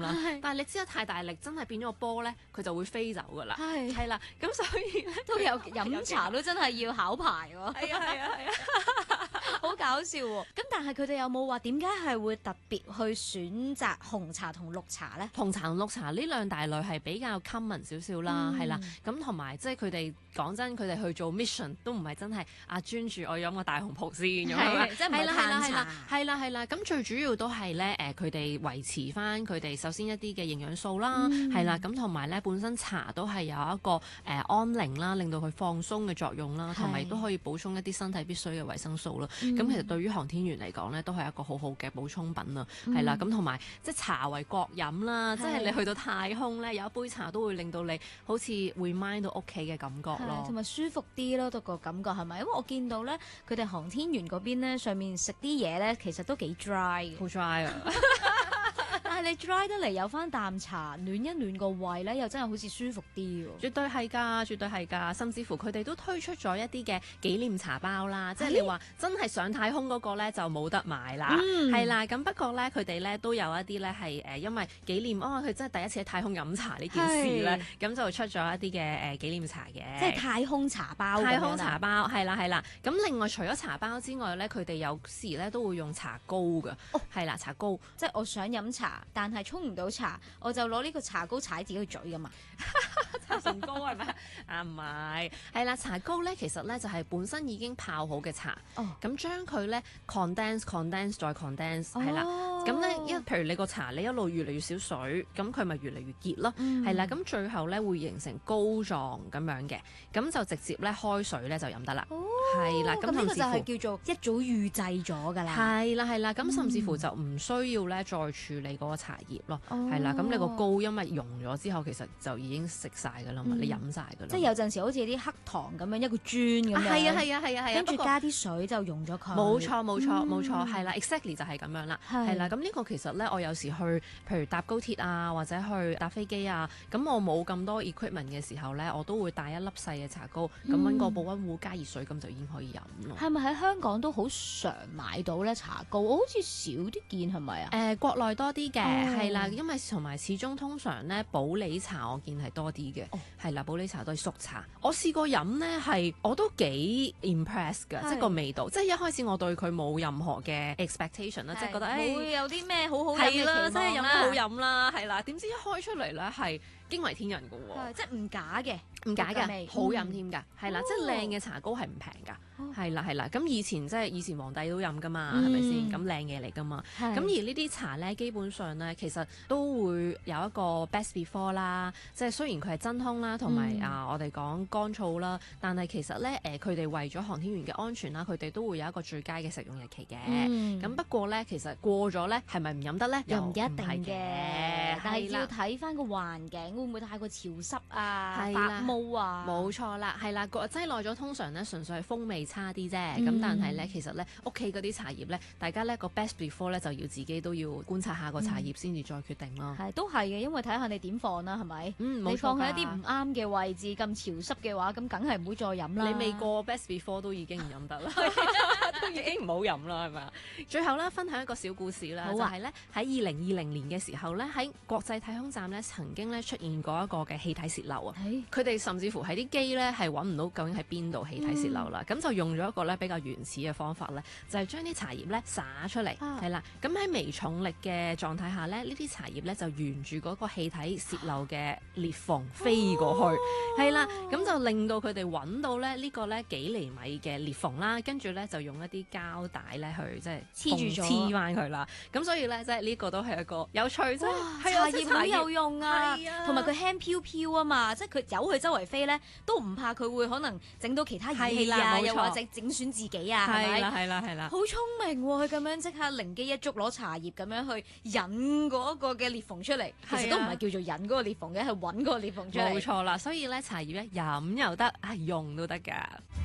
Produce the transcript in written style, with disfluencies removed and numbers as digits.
啦。但係你知得太大力，真係變咗個波咧，佢就會飛走㗎啦。係啦，咁所以咧都有飲茶都真係要考牌喎。 係啊， 好搞笑喎！咁但係佢哋有冇話點解係會特別去選擇紅茶同綠茶咧？ 紅茶同綠茶呢兩大類係比較 common 少少啦，係啦。咁同埋即係佢哋講真，佢哋去做 mission 都唔係真係專注我飲個大紅袍先咁樣， 即係唔係嘆茶。 係啦。咁最主要都係咧佢哋維持翻佢哋首先一啲嘅營養素啦，係啦。咁同埋咧本身茶都係有一個安寧啦，令到佢放鬆嘅作用啦，同埋都可以補充一啲身體必須嘅維生素啦。咁其實對於航天員嚟講咧，都係一個好好嘅補充品啊，係啦。咁同埋即係茶為國飲啦，即係你去到太空咧，有一杯茶都會令到你好似 remind 到屋企嘅感覺咯， 同埋舒服啲咯，個感覺係咪？因為我見到咧，佢哋航天員嗰邊咧，上面食啲嘢咧，其實都幾 dry 嘅， 好 dry 啊！ 但係你 dry 得嚟有翻啖茶暖一暖個胃咧，又真係好似舒服啲喎。 絕對係㗎，甚至乎佢哋都推出咗一啲嘅紀念茶包啦，即係你話真係上太空嗰個咧就冇得買啦，係啦。咁不過咧，佢哋咧都有一啲咧係因為紀念佢真係第一次喺太空飲茶呢件事咧，咁就出咗一啲嘅紀念茶嘅， 即係太空茶包。 太空茶包係啦。咁另外除咗茶包之外咧，佢哋有時咧都會用茶膏㗎，係啦，茶膏， 即係我想飲茶，但係沖唔到茶，我就攞呢個茶膏踩自己個嘴㗎嘛。 茶唇膏係咪啊？唔係啦，茶膏咧其實咧就係本身已經泡好嘅茶，咁將佢咧 condense 再 condense 係啦。咁咧譬如你個茶你一路越嚟越少水，咁佢咪越嚟越結咯，係啦。咁最後咧會形成膏狀咁樣嘅，咁就直接咧開水咧就飲得啦。係啦，咁呢個就係叫做一早預製咗㗎啦。 係啦，咁甚至乎就唔需要咧再處理嗰個茶葉咯，係啦。咁你個膏因為溶咗之後，其實就已經食晒㗎啦嘛，你飲晒㗎啦。 即係有陣時好似啲黑糖咁樣一個磚咁樣， 係啊， 跟住加啲水就溶咗佢。 冇錯，係啦 ，exactly 就係咁樣啦，係啦。咁呢個其實咧，我有時去譬如搭高鐵啊，或者去搭飛機啊，咁我冇咁多 equipment 嘅時候咧，我都會帶一粒細嘅茶膏，咁揾個保溫壺加熱水，咁就已經可以飲咯。 係咪喺香港都好常買到咧茶膏？我好似少啲見係咪啊？ 國內多啲嘅，係啦，因為同埋始終通常咧普洱茶我見係多啲嘅，係啦，普洱茶都係熟茶。我試過飲咧我都幾 impressed 㗎，即係個味道，即係一開始我對佢冇任何嘅 expectation 啦，即係覺得會有啲咩好好飲嘅期望啦， 即係飲得好飲啦，係啦，點知一開出嚟咧係驚為天人㗎喎， 即係唔假嘅， 好飲添㗎，係啦，即係靚嘅茶膏係唔平㗎，係啦，咁以前皇帝都飲㗎嘛，係咪先？咁靚嘢嚟㗎嘛，咁而呢啲茶咧基本上咧其實都會有一個 best before 啦，即係雖然佢係真空啦，同埋我哋講乾燥啦，但係其實咧佢哋為咗航天員嘅安全啦，佢哋都會有一個最佳嘅食用日期嘅。咁不過咧，其實過咗咧係咪唔飲得咧？ 又唔一定嘅，但係要睇翻個環境會唔會太過潮濕啊、發毛啊？ 冇錯啦，係啦，擠耐咗通常咧純粹係風味差啲啫。咁但係咧其實咧屋企嗰啲茶葉咧，大家咧個 best before 咧就要自己都要觀察下個茶葉先至再決定咯。 係都係嘅，因為睇下你點放啦，係咪？ 你放喺一啲唔啱嘅位置，咁潮濕嘅話，咁梗係唔會再飲啦。 你未過 best before 都已經唔飲得啦，都已經唔好飲啦，係咪啊？最後咧分享一個小故事啦，就係咧喺2020年嘅時候咧，喺國際太空站咧曾經咧出現過一個嘅氣體洩漏啊！佢哋甚至乎喺啲機咧係揾唔到究竟喺邊度氣體洩漏啦，咁就用咗一個咧比較原始嘅方法咧，就係將啲茶葉咧灑出嚟，係啦。咁喺微重力嘅狀態下咧，呢啲茶葉咧就沿住嗰個氣體洩漏嘅裂縫飛過去，係啦。咁就令到佢哋揾到咧呢個咧幾厘米嘅裂縫啦，跟住咧就用一啲膠帶咧去即係黐翻佢啦。咁所以咧即係呢個都係一個有趣啫。 茶葉好有用啊，同埋佢輕飄飄啊嘛，即係佢由佢周圍飛咧都唔怕佢會可能整到其他儀器啊，又或者整損自己啊，係咪？ 係啦， 好聰明喎！佢咁樣即刻靈機一觸，攞茶葉咁樣去引嗰個嘅裂縫出嚟，其實都唔係叫做引嗰個裂縫嘅，係揾嗰個裂縫出嚟。 冇錯啦，所以咧茶葉咧飲又得，用都得㗎。